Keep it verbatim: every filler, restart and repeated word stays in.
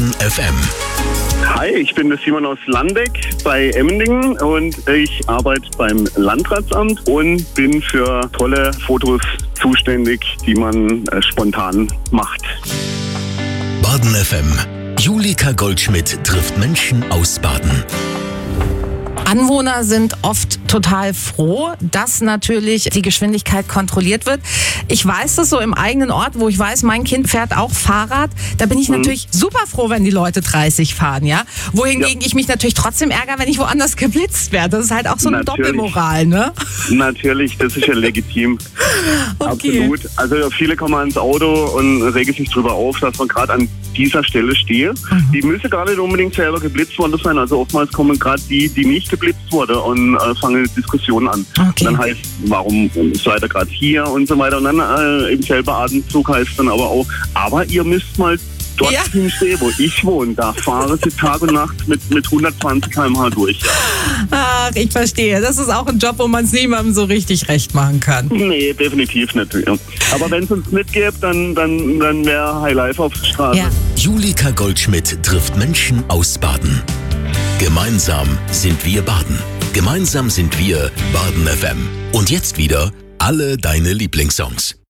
Baden F M. Hi, ich bin der Simon aus Landeck bei Emmendingen und ich arbeite beim Landratsamt und bin für tolle Fotos zuständig, die man äh, spontan macht. Baden F M. Julika Goldschmidt trifft Menschen aus Baden. Anwohner sind oft total froh, dass natürlich die Geschwindigkeit kontrolliert wird. Ich weiß das so im eigenen Ort, wo ich weiß, mein Kind fährt auch Fahrrad. Da bin ich mhm. natürlich super froh, wenn die Leute dreißig fahren, ja. Wohingegen ja. ich mich natürlich trotzdem ärgere, wenn ich woanders geblitzt werde. Das ist halt auch so eine natürlich. Doppelmoral, ne? Natürlich, das ist ja legitim. Okay. Absolut. Also viele kommen ans Auto und regen sich darüber auf, dass man gerade an dieser Stelle stehe. Mhm. Die müssen gar nicht unbedingt selber geblitzt worden sein. Also oftmals kommen gerade die, die nicht geblitzt wurde und äh, fangen Diskussionen an. Okay. Dann heißt, warum seid ihr gerade hier und so weiter. Und dann äh, im selben Atemzug heißt dann aber auch, aber ihr müsst mal dort ja. hinstehen, wo ich wohne. Da fahren sie Tag und Nacht mit, mit hundertzwanzig Kilometer pro Stunde durch. Ja. Ach, ich verstehe. Das ist auch ein Job, wo man es niemandem so richtig recht machen kann. Nee, definitiv nicht. Ja. Aber wenn es uns nicht gäbe, dann, dann, dann wäre High Life auf der Straße. Ja. Julika Goldschmidt trifft Menschen aus Baden. Gemeinsam sind wir Baden. Gemeinsam sind wir Baden F M. Und jetzt wieder alle deine Lieblingssongs.